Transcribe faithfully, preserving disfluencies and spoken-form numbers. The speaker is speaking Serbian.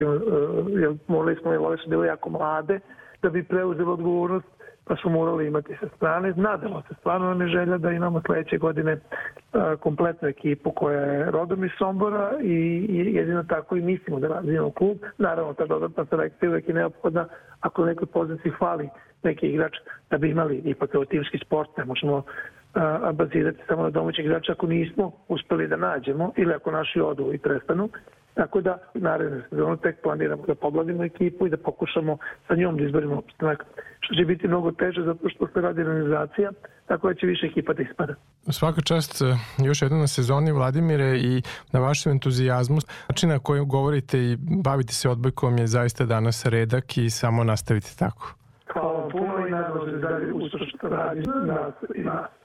jer morali smo, jer ove su bile jako mlade, da bi preuzeli odgovornost, pa su morali imati sa strane. Nadamo se, stvarno nam je želja da imamo sledeće godine a, kompletnu ekipu koja je rodom iz Sombora i, i jedino tako i mislimo da razvijemo klub. Naravno, ta dodatna selekcija uvek je neophodna ako u nekoj poziciji hvali neki igrač da bi imali ipak kao timski sport, ne možemo a, bazirati samo na domaćih igrača ako nismo uspeli da nađemo ili ako naši odu i prestanu. Tako da, naredno, sezonu tek planiramo da pobladimo ekipu i da pokušamo sa njom da izborimo opstanak, što će biti mnogo teže zato što se radi organizacija, tako da će više ekipa da ispada. Svaka čast još jednom na sezoni, Vladimire, i na vašem entuzijazmu. Način na koji govorite i bavite se odbojkom je zaista danas redak i samo nastavite tako. Hvala puno i nadam se da uspešno radi nas i nas.